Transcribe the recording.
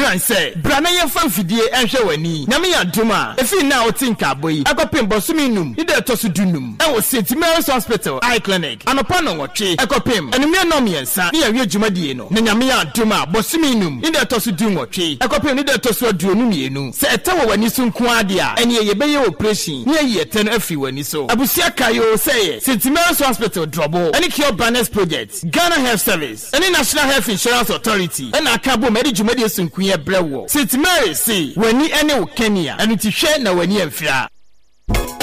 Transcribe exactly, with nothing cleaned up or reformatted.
Esan say, Brana ye fan fidie enhwe wani. Nyame ya duma. Efi na otinka boyi. Ekopem bosumi num. Ide tosu dunum. E wo Saint Mary's Hospital Eye Clinic. Anopa no wotwe. Ekopem. Enumia no miensa. Ne yawie dwumadie no. Ne nyame ya duma bosumi num. Ide tosu dun wotwe. Ekopem ide tosu aduonu mienu. Se etewo wani so nko ade a. Ene ye beye operation. Ne ye ete no afi wani so. Abusia kayo say Saint Mary's Hospital Drobo. Any cure banners project. Ghana Health Service. Any National Health Insurance Authority. Ena akabo medi dwumadie so nko ye brewo. Saint Mary say wani ene wo Kenya. Enu ti hwe na wani amfira.